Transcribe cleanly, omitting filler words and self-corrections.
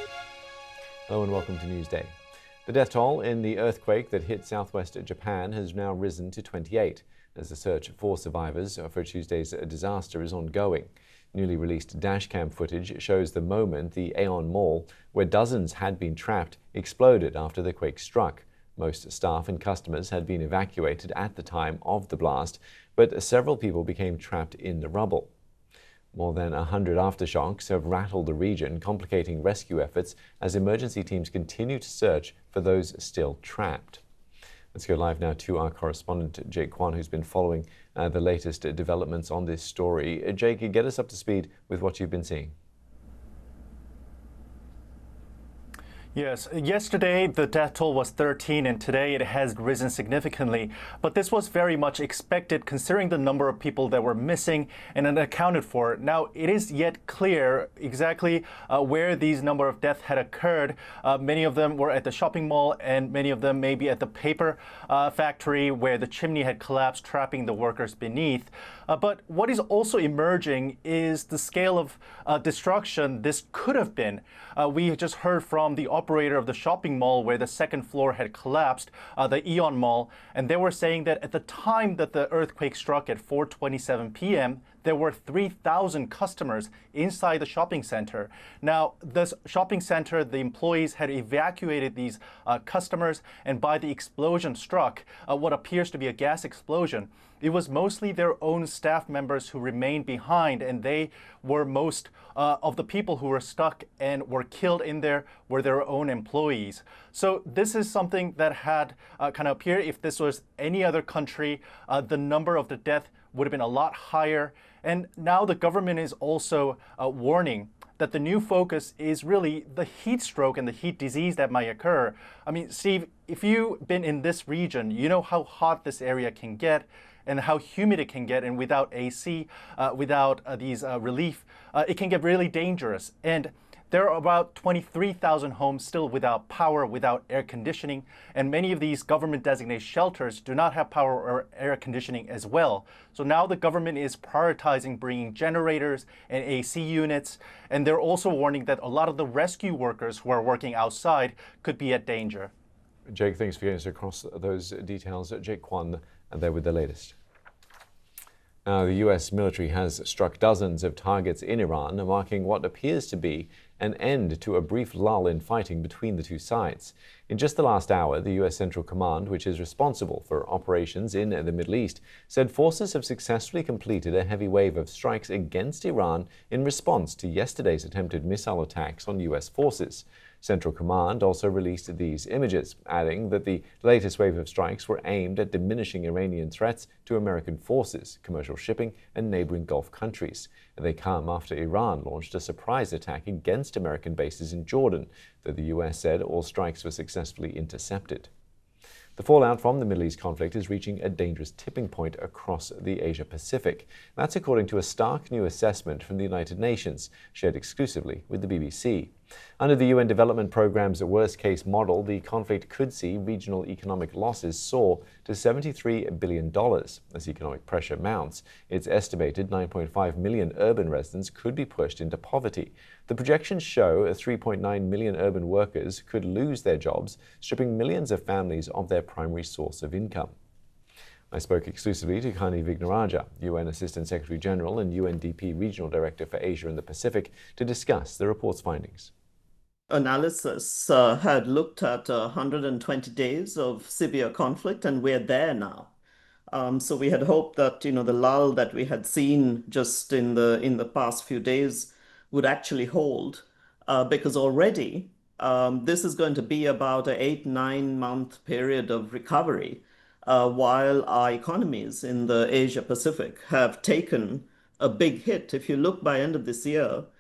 Hello and welcome to Newsday. The death toll in the earthquake that hit southwest Japan has now risen to 28, as the search for survivors for Tuesday's disaster is ongoing. Newly released dashcam footage shows the moment the Aeon Mall, where dozens had been trapped, exploded after the quake struck. Most staff and customers had been evacuated at the time of the blast, but several people became trapped in the rubble. More than 100 aftershocks have rattled the region, complicating rescue efforts as emergency teams continue to search for those still trapped. Let's go live now to our correspondent, Jake Kwan, who's been following the latest developments on this story. Jake, get us up to speed with what you've been seeing. Yes, yesterday the death toll was 13 and today it has risen significantly. But this was very much expected considering the number of people that were missing and unaccounted for. Now, it is yet clear exactly where these number of deaths had occurred. Many of them were at the shopping mall and many of them may be at the paper factory where the chimney had collapsed, trapping the workers beneath. But what is also emerging is the scale of destruction this could have been. We just heard from the operator of the shopping mall where the second floor had collapsed, the Aeon Mall, and they were saying that at the time that the earthquake struck at 4:27 p.m., there were 3,000 customers inside the shopping center. Now, this shopping center, the employees had evacuated these customers, and by the explosion struck, what appears to be a gas explosion, it was mostly their own staff members who remained behind, and they were most of the people who were stuck and were killed in there were their own employees. So this is something that had kind of appeared. If this was any other country, the number of the death would have been a lot higher. And now the government is also warning that the new focus is really the heat stroke and the heat disease that might occur. I mean, Steve, if you've been in this region, you know how hot this area can get and how humid it can get, and without AC, without these relief, it can get really dangerous. And there are about 23,000 homes still without power, without air conditioning, and many of these government-designated shelters do not have power or air conditioning as well. So now the government is prioritizing bringing generators and AC units, and they're also warning that a lot of the rescue workers who are working outside could be at danger. Jake, thanks for getting us across those details. Jake Kwan there with the latest. Now, the U.S. military has struck dozens of targets in Iran, marking what appears to be an end to a brief lull in fighting between the two sides. In just the last hour, the U.S. Central Command, which is responsible for operations in the Middle East, said forces have successfully completed a heavy wave of strikes against Iran in response to yesterday's attempted missile attacks on U.S. forces. Central Command also released these images, adding that the latest wave of strikes were aimed at diminishing Iranian threats to American forces, commercial shipping, and neighboring Gulf countries. They come after Iran launched a surprise attack against American bases in Jordan, though the U.S. said all strikes were successfully intercepted. The fallout from the Middle East conflict is reaching a dangerous tipping point across the Asia-Pacific. That's according to a stark new assessment from the United Nations, shared exclusively with the BBC. Under the UN Development Programme's worst-case model, the conflict could see regional economic losses soar to $73 billion. As economic pressure mounts, it's estimated 9.5 million urban residents could be pushed into poverty. The projections show 3.9 million urban workers could lose their jobs, stripping millions of families of their primary source of income. I spoke exclusively to Kani Vignarajah, UN Assistant Secretary General and UNDP Regional Director for Asia and the Pacific, to discuss the report's findings. Analysis had looked at 120 days of severe conflict, and we're there now. So we had hoped that the lull that we had seen just in the past few days would actually hold, because already this is going to be about an 8-9 month period of recovery, while our economies in the Asia Pacific have taken a big hit. If you look by end of this year,